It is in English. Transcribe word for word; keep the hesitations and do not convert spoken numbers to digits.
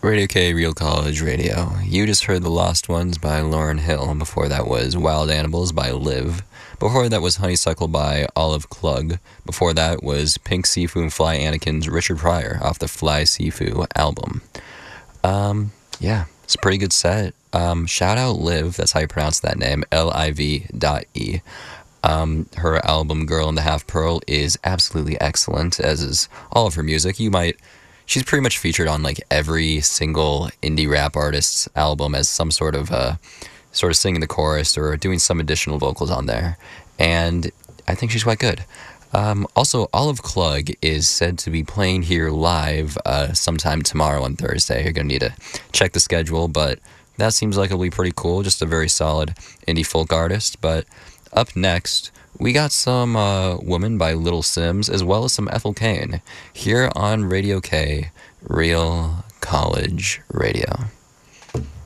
Radio K, Real College Radio. You just heard The Lost Ones by Lauryn Hill. Before that was Wild Animals by Liv. Before that was Honeysuckle by Olive Klug. Before that was Pink Sifu and Fly Anakin's Richard Pryor off the Fly Sifu album. Um, yeah, it's a pretty good set. Um, shout out Liv, that's how you pronounce that name, L I V dot E. Um, her album Girl in the Half Pearl is absolutely excellent, as is all of her music. You might... She's pretty much featured on like every single indie rap artist's album as some sort of uh, sort of singing the chorus or doing some additional vocals on there, and I think she's quite good. Um, also, Olive Klug is said to be playing here live uh, sometime tomorrow on Thursday. You're gonna need to check the schedule, but that seems like it'll be pretty cool. Just a very solid indie folk artist. But up next, we got some uh, Woman by Little Sims, as well as some Ethel Cain, here on Radio K, Real College Radio.